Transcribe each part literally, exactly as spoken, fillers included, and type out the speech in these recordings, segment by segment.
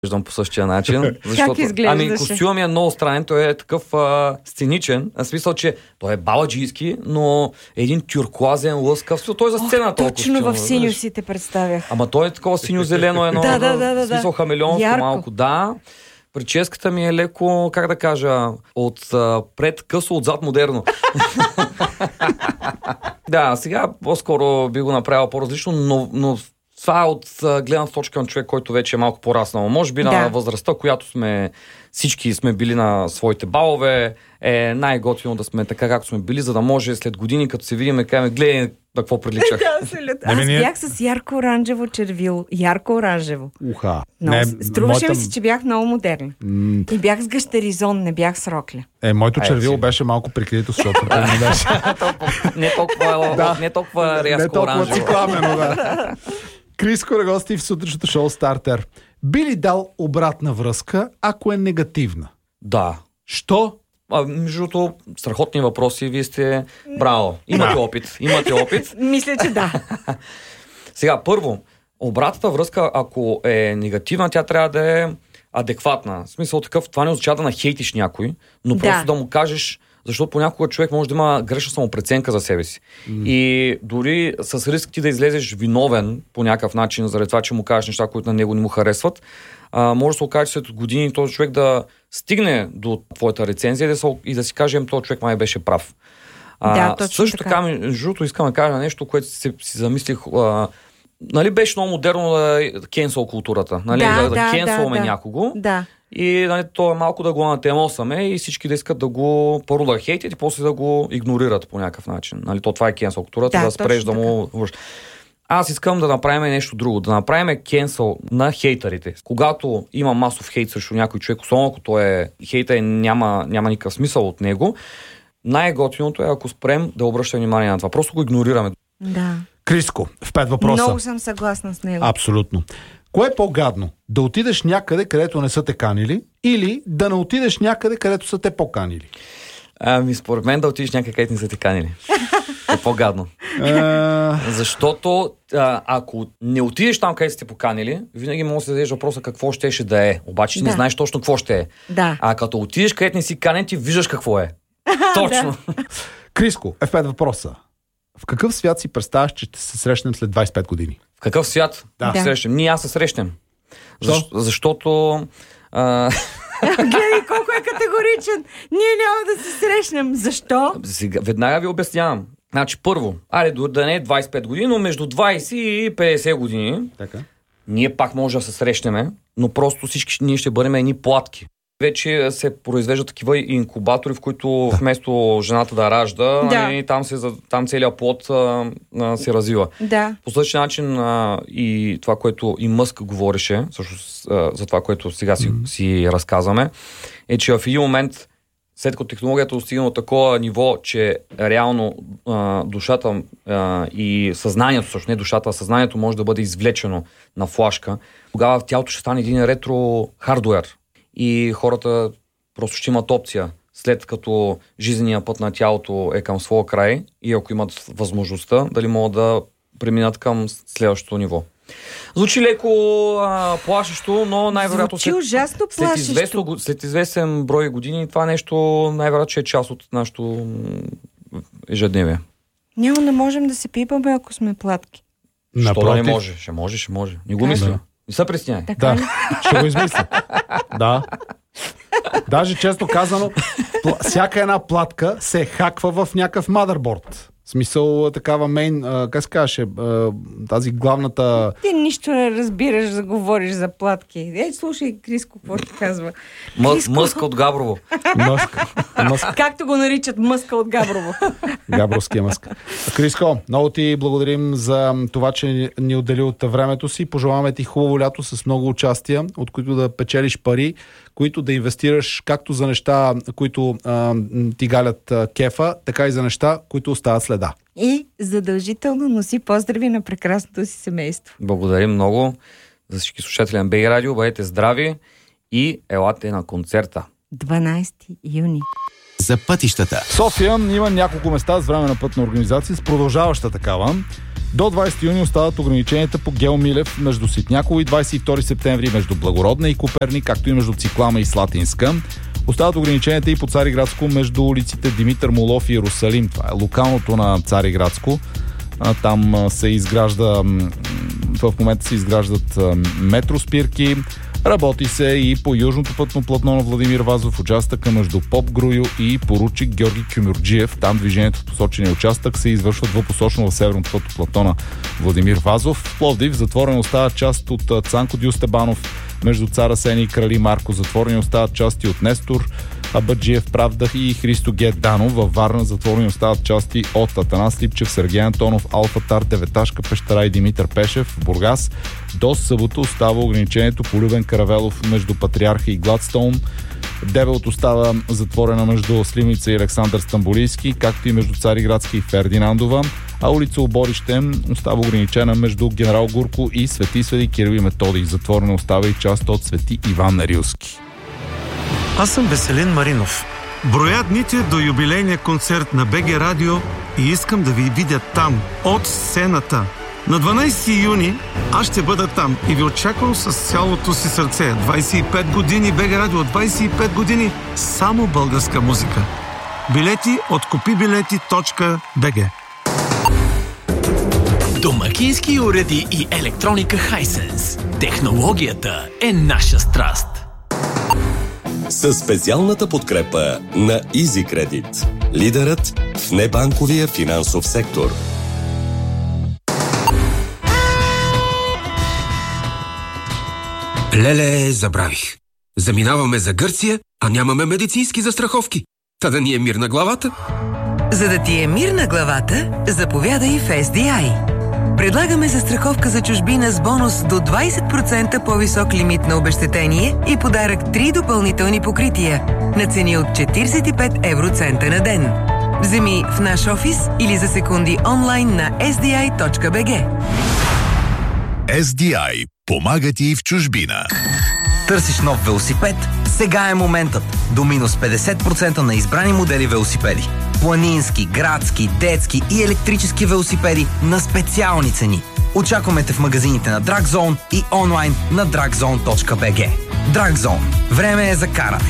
виждам по същия начин. Защото, как изглеждаше? Ами костюмът ми е много странен, той е такъв а, сценичен, в смисъл, че той е баладжийски, но е един тюркуазен, лъскав, той е за сцената. О, точно костюм, в синьо си те представях. Ама той е такова синьо-зелено, едно, да, да, да, да, в смисъл хамелеонско малко, да. Прическата ми е леко, как да кажа, от а, пред късо, отзад модерно. Да, сега по-скоро би го направил по-различно, но, но това е от гледна точка на човек, който вече е малко по-раснал. Може би да. На възрастта, която сме всички сме били на своите балове, е най-готино да сме така, както сме били, за да може след години, като се видим, кажем, гледай какво приличах. Аз бях с ярко-оранжево червило. Ярко-оранжево. Уха. Но, не, струваше моята... ми се, че бях много модерна. М... И бях с гъщеризон, не бях с рокля. Е, моето червило беше малко прикрито, защото не беше. Не толкова, не толкова рязко оранжево. Не толкова цикламено, да. Криско на гости в сутрешното шоу Стартер. Би ли дал обратна връзка, ако е негативна? Да. Що? А, между другото, страхотни въпроси. Вие сте браво. Имате опит. Имате опит. Мисля, че да. Сега, първо, обратната връзка, ако е негативна, тя трябва да е адекватна. В смисъл такъв, това не означава да нахейтиш някой, но да. Просто да му кажеш, защото понякога човек може да има грешна самопреценка за себе си. Mm. И дори с риск ти да излезеш виновен по някакъв начин, заради това, че му кажеш неща, които на него не му харесват, а, може да се окаже, че след години този човек да стигне до твоята рецензия и да, се, и да си кажем, този човек май беше прав. А, да, също така, така между другото, искам да кажа нещо, което си, си замислих. А, нали беше много модерно да кенсъл културата, нали? Да, да, да, да кенсълме да, някого. Да. И нали, то е малко да го натемосаме и всички да искат да го първо да хейтят и после да го игнорират по някакъв начин. Нали, то това е кенсъл културата, да, да спреш да му върш. Аз искам да направим нещо друго. Да направим кенсъл на хейтерите. Когато има масов хейт срещу някой човек, особено ако той е хейтер и няма, няма никакъв смисъл от него, най-готиното е ако спрем да обръщаме внимание на това. Просто го игнорираме. Да. Криско, в пет въпроса. Много съм съгласна с него. Абсолютно. Кое е по-гадно? Да отидеш някъде, където не са те канили, или да не отидеш някъде, където са те по-канили? Ами, според мен да отидеш някъде, където не са те канили. Е по-гадно. Защото а, ако не отидеш там, където сте поканили, винаги може да се зададеш въпроса какво щеше да е. Обаче да. Не знаеш точно какво ще е. Да. А като отидеш, където не си канен, ти виждаш какво е. Точно. Криско, еф пет въпроса. В какъв свят си представяш, че ще се срещнем след двайсет и пет години? В какъв свят? Да. да. Срещнем. Ние аз се срещнем. Защо? Защото... А... Гледай колко е категоричен. Ние няма да се срещнем. Защо? Сега, веднага ви обяснявам. Значи първо, айде да не е двайсет и пет години, но между двайсет и петдесет години така. Ние пак може да се срещнем, но просто всички ние ще бъдем едни платки. Вече се произвеждат такива инкубатори, в които да. Вместо жената да ражда, да. И там, се, там целият плод а, а, се развива. Да. По същия начин а, и това, което и Мъск говореше, също а, за това, което сега си, mm-hmm. си разказваме, е, че в един момент, след като технологията достигна от такова ниво, че реално а, душата а, и съзнанието, също не душата, а съзнанието може да бъде извлечено на флашка, тогава тялото ще стане един ретро хардуер. И хората просто ще имат опция, след като жизненият път на тялото е към своя край и ако имат възможността, дали могат да преминат към следващото ниво. Звучи леко а, плашещо, но най-вероятно след, ужасно след, известно, след известен брой години това нещо най-вероятно е част от нашото ежедневие. Няма да можем да се пипаме, ако сме платки. Що да не може? Ще може, ще може. Не го мисля. Не се пресняй. Да, ще го измисля. Да. Даже често казано, всяка една платка се хаква в някакъв мадърборд. В смисъл такава мейн, как се казваше, тази главната... Ти нищо не разбираш да говориш за платки. Ей, слушай, Криско, какво ти казва? М- Мъска от Габрово. Мъск. Мъск. Както го наричат, Мъска от Габрово. Габровския Мъск. Криско, много ти благодарим за това, че ни отдели от времето си. Пожелаваме ти хубаво лято с много участия, от които да печелиш пари, които да инвестираш както за неща, които а, ти галят а, кефа, така и за неща, които остават следа. И задължително носи поздрави на прекрасното си семейство. Благодарим много за всички слушатели на БГ Радио. Бъдете здрави и елате на концерта. дванайсети юни. За пътищата. В София има няколко места с временна пътна организация, с продължаваща такава. До двадесети юни остават ограниченията по Гео Милев между Ситняково и двадесет и втори септември, между Благородна и Коперник, както и между Циклама и Слатинска. Остават ограниченията и по Цариградско между улиците Димитър Молов и Иерусалим. Това е локалното на Цариградско. Там се изгражда, в момента се изграждат метроспирки. Работи се и по южното пътно платно на Владимир Вазов, участъка между Поп Грую и поручик Георги Кюмюрджиев. Там движението в посочения участък се извършва двупосочно в северното пътно платно на Владимир Вазов. В Пловдив затворен остава част от Цанко Дюстебанов между Цар Асен и Крали Марко. Затворени остават части от Нестор Абаджиев, Правдах и Христо Ге Данов. Във Варна затворени остават части от Атанас Липчев, Сергей Антонов, Алфатар, Деветашка Пещера и Димитър Пешев. В Бургас до събота остава ограничението по Любен Каравелов между Патриарха и Гладстоун. Дебелт остава затворена между Сливница и Александър Стамбулийски, както и между Цариградски и Фердинандова, а улица Оборище остава ограничена между Генерал Гурко и Свети Свети Кирил и Методий. Затворена остава и част от Свети Иван Рилски. Аз съм Веселин Маринов. Броя дните до юбилейния концерт на БГ Радио и искам да ви видя там, от сцената. На дванадесети юни аз ще бъда там и ви очаквам с цялото си сърце. двадесет и пет години БГ Радио, двадесет и пет години само българска музика. Билети от купибилети точка би джи. Домакински уреди и електроника Hisense. Технологията е наша страст. Със специалната подкрепа на EasyCredit, лидерът в небанковия финансов сектор. Леле, забравих. Заминаваме за Гърция, а нямаме медицински застраховки. Та да ни е мир на главата. За да ти е мир на главата, заповядай в Ес Ди Ай. Предлагаме застраховка за чужбина с бонус до двадесет процента по-висок лимит на обезщетение и подарък три допълнителни покрития на цени от четиридесет и пет евроцента на ден. Вземи в наш офис или за секунди онлайн на ес ди ай точка би джи. Ес Ди Ай помага ти и в чужбина. Търсиш нов велосипед? Сега е моментът. До минус петдесет процента на избрани модели велосипеди. Планински, градски, детски и електрически велосипеди на специални цени. Очакваме те в магазините на Dragzone и онлайн на dragzone точка би джи. Dragzone. Време е за каране.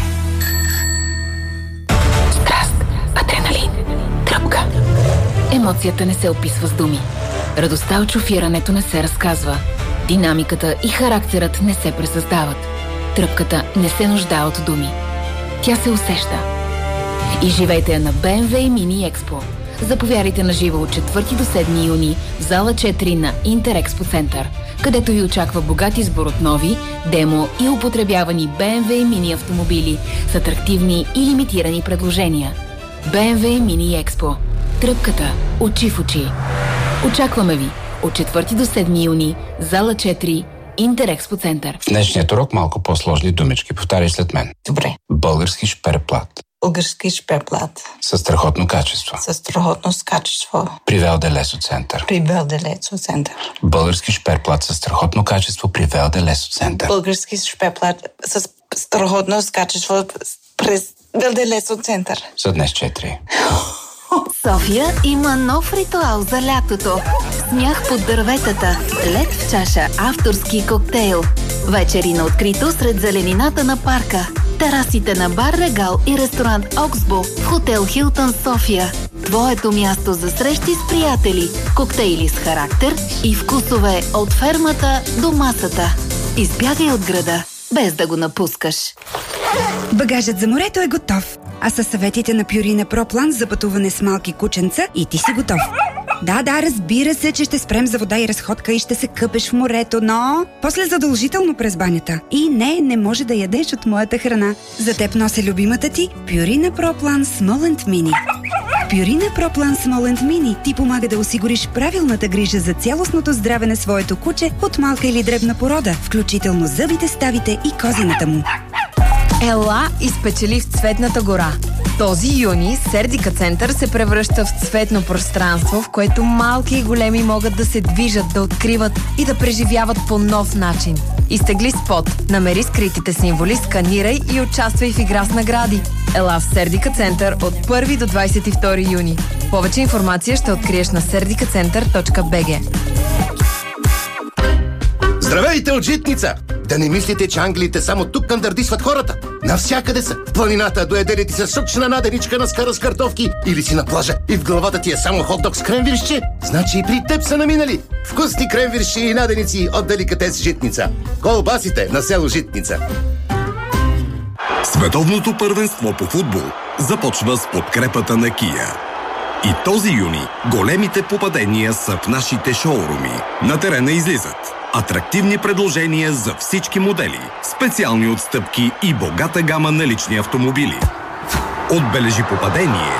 Страст, адреналин, тръпка. Емоцията не се описва с думи. Радостта от шофирането не се разказва. Динамиката и характерът не се пресъздават. Тръпката не се нуждае от думи. Тя се усеща. И живейте я на Бе Ем Ве Mini Expo. Заповядайте на живо от четвърти до седми юни в зала четири на Интерекспо Център, където ви очаква богат избор от нови, демо и употребявани Бе Ем Ве Mini автомобили с атрактивни и лимитирани предложения. Бе Ем Ве Mini Expo. Тръпката очи в очи. Очакваме ви от четвърти до седми юни, зала четири, Интерекспо Център. В днешният урок малко по-сложни думички. Повтаряй след мен. Добре. Български шперплат. Български шперплат. Със страхотно качество. Със страхотно качество. При Велде Лесо Център. При Велде Лесо Център. Български шперплат със страхотно качество при Велде Лесо Център. Български шперплат с страхотно качество през Велде Лесо Център. За днес четири. София има нов ритуал за лятото. Смях под дърветата, лед в чаша, авторски коктейл. Вечери на открито сред зеленината на парка. Терасите на бар Регал и ресторант Оксбо в хотел Хилтън София. Твоето място за срещи с приятели, коктейли с характер и вкусове от фермата до масата. Избягай от града, без да го напускаш. Багажът за морето е готов. А със съветите на Пюрина Про План за пътуване с малки кученца и ти си готов. Да, да, разбира се, че ще спрем за вода и разходка и ще се къпеш в морето, но после задължително през банята. И не, не може да ядеш от моята храна. За теб нося любимата ти Пюрина Про План Смоланд Мини. Пюрина Про План Смоланд Мини ти помага да осигуриш правилната грижа за цялостното здраве на своето куче от малка или дребна порода, включително зъбите, ставите и козината му. Ела и спечели в Цветната гора. Този юни Сердика Център се превръща в цветно пространство, в което малки и големи могат да се движат, да откриват и да преживяват по нов начин. Изтегли спот, намери скритите символи, сканирай и участвай в игра с награди. Ела в Сердика център от първи до двадесет и втори юни. Повече информация ще откриеш на сердикацентър точка би джи. Здравейте от Житница! Да не мислите, че англиите само тук кандардисват хората. Навсякъде са. В планината доедели ти се сочна наденичка на скара с картофки или си на плажа и в главата ти е само хот-дог с кренвиршче. Значи и при теб са наминали. Вкусни кренвирши и наденици от Деликатес Житница. Колбасите на село Житница. Световното първенство по футбол започва с подкрепата на Kia. И този юни големите попадения са в нашите шоуруми. На терена излизат атрактивни предложения за всички модели, специални отстъпки и богата гама на лични автомобили. Отбележи попадение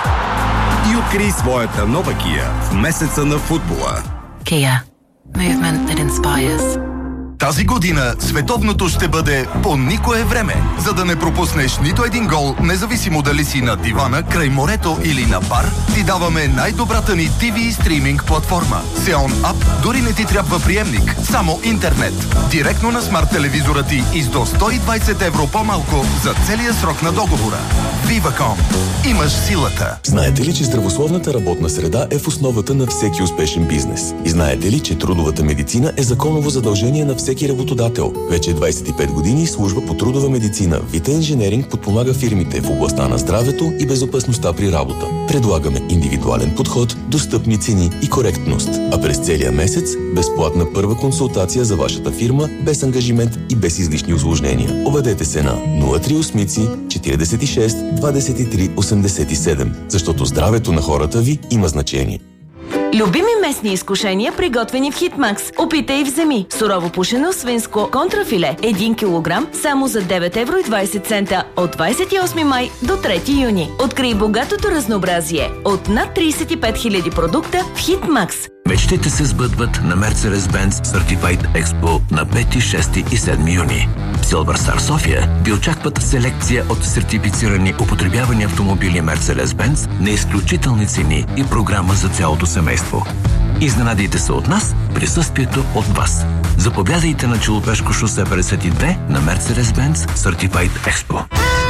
и открий своята нова Kia в месеца на футбола. Kia. Movement that inspires. Тази година световното ще бъде по никое време, за да не пропуснеш нито един гол, независимо дали си на дивана, край морето или на бар, ти даваме най-добрата ни ти ви стриминг платформа. Xeon App, дори не ти трябва приемник, само интернет. Директно на смарт телевизора ти и с до сто и двадесет евро по-малко за целия срок на договора. Viva.com. Имаш силата. Знаете ли, че здравословната работна среда е в основата на всеки успешен бизнес? И знаете ли, че трудовата медицина е законово задължение на всеки работодател? Вече двадесет и пет години служба по трудова медицина Vita Engineering подпомага фирмите в областта на здравето и безопасността при работа. Предлагаме индивидуален подход, достъпни цени и коректност. А през целия месец безплатна първа консултация за вашата фирма, без ангажимент и без излишни усложнения. Обадете се на нула три осем четиридесет и шест двадесет и три осемдесет и седем, защото здравето на хората ви има значение. Любими местни изкушения, приготвени в Хитмакс. Опитай и вземи. Сурово пушено свинско контрафиле един килограм само за девет евро и двадесет цента от двадесет и осми май до трети юни. Открий богатото разнообразие от над тридесет и пет хиляди продукта в Хитмакс. Мечтите се сбъдват на Mercedes-Benz Certified Expo на пети, шести и седми юни. В Silver Star София ви очакват селекция от сертифицирани употребявани автомобили Mercedes-Benz на изключителни цени и програма за цялото семейство. Изненадайте се от нас, присъствието от вас. Заповядайте на Челопешко шосе петдесет и две на Mercedes-Benz Certified Expo.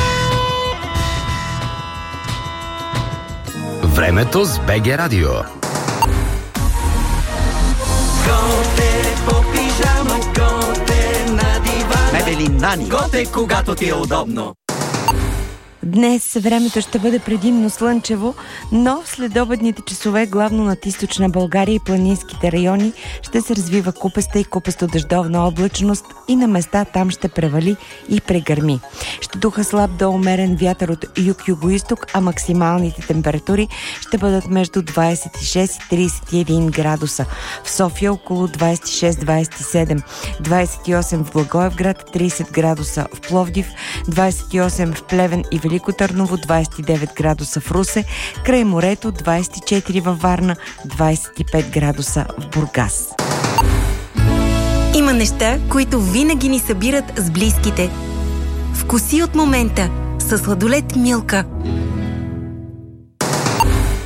Времето с БГ Радио. Готе по пижама, готе на дивана. Мебели Нани. Готе, когато ти е удобно. Днес времето ще бъде предимно слънчево, но в следобедните часове, главно над източна България и планинските райони, ще се развива купеста и купесто-дъждовна облачност и на места там ще превали и прегърми. Ще духа слаб до умерен вятър от юг-югоизток, а максималните температури ще бъдат между двадесет и шест и тридесет и един градуса. В София около двадесет и шест двадесет и седем, двадесет и осем в Благоевград, тридесет градуса в Пловдив, двадесет и осем в Плевен и Велико Търново, двадесет и девет градуса в Русе, край морето двадесет и четири във Варна, двадесет и пет градуса в Бургас. Има неща, които винаги ни събират с близките. Вкуси от момента със сладолед Милка.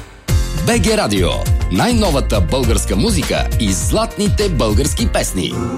БГ Радио. Най-новата българска музика и златните български песни.